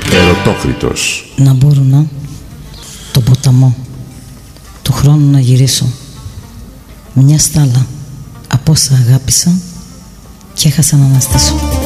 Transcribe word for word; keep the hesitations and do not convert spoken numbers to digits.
Ερωτόκριτος. Να μπορώ να τον ποταμό του χρόνου να γυρίσω μια στάλα από όσα αγάπησα και έχασα να αναστήσω.